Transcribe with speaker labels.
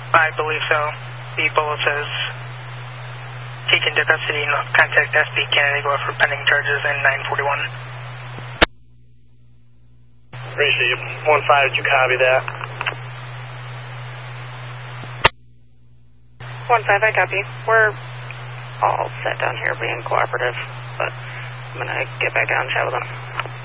Speaker 1: I believe so. The bullet says taken into custody and contact SB Canandaigua for pending charges in 941.
Speaker 2: Appreciate you. 1-5, did you copy that?
Speaker 3: 1-5, I copy. We're all set down here being cooperative, but I'm going to get back out and chat with them.